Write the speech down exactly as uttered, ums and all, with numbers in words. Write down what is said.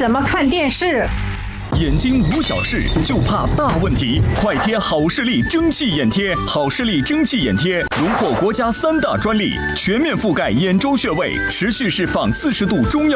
怎么看电视？ 眼睛无小事，就怕大问题。快贴好视力蒸汽眼贴，好视力蒸汽眼贴荣获国家三大专利，全面覆盖眼周穴位，持续释放四十度中药。